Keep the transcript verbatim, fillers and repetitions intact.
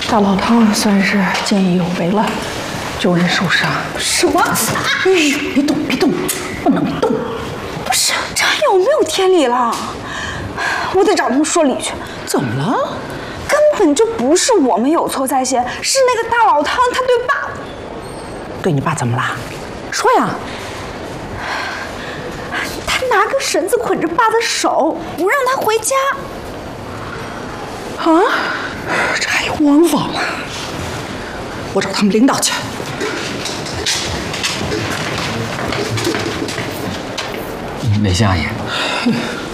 大老汤算是见义勇为了，救人受伤。 什么？ 嘘，别动，别动，不能动。 不是，这还有没有天理了？我得找他们说理去。 怎么了？ 根本就不是我们有错在先，是那个大老汤他对爸。 对你爸怎么了？说呀！ 他拿个绳子捆着爸的手，不让他回家。 啊，这还有王法吗？我找他们领导去。 梅相爷。